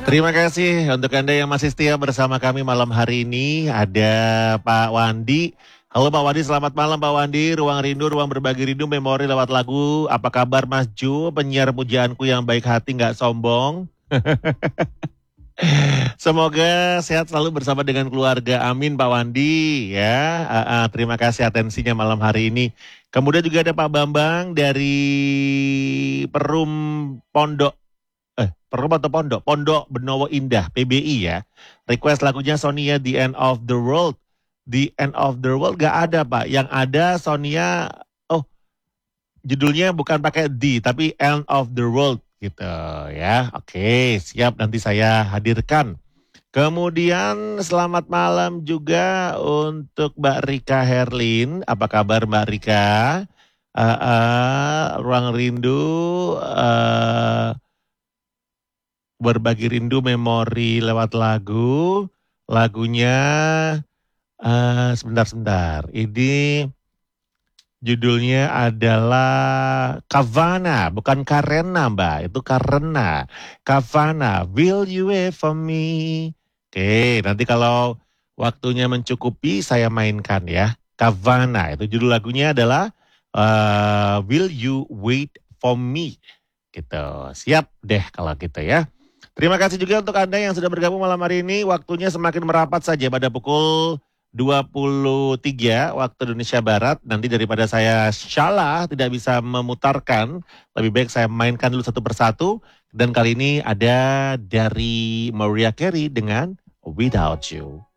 Terima kasih untuk Anda yang masih setia bersama kami malam hari ini. Ada Pak Wandi. Halo Pak Wandi, selamat malam Pak Wandi. Ruang Rindu, Ruang Berbagi Rindu, Memori lewat lagu. Apa kabar Mas Ju, penyiar pujaanku yang baik hati gak sombong? Semoga sehat selalu bersama dengan keluarga. Amin Pak Wandi ya. Terima kasih atensinya malam hari ini. Kemudian juga ada Pak Bambang dari Perum Pondok. Perum atau Pondok? Pondok Benowo Indah, PBI ya. Request lagunya Sonia The End of the World. The End of the World gak ada Pak. Yang ada Sonia, judulnya bukan pakai The, tapi End of the World gitu ya. Oke, siap, nanti saya hadirkan. Kemudian selamat malam juga untuk Mbak Rika Herlin. Apa kabar Mbak Rika? Ruang Rindu, Berbagi Rindu, Memori lewat lagu. Lagunya sebentar. Ini judulnya adalah Kavana, bukan Karena Mbak, itu Karena. Kavana, Will You Wait For Me? Oke, nanti kalau waktunya mencukupi saya mainkan ya. Kavana, itu judul lagunya adalah Will You Wait For Me? Gitu, siap deh kalau gitu ya. Terima kasih juga untuk Anda yang sudah bergabung malam hari ini. Waktunya semakin merapat saja pada pukul 23 waktu Indonesia Barat. Nanti daripada saya salah tidak bisa memutarkan, lebih baik saya mainkan dulu satu persatu. Dan kali ini ada dari Mariah Carey dengan Without You.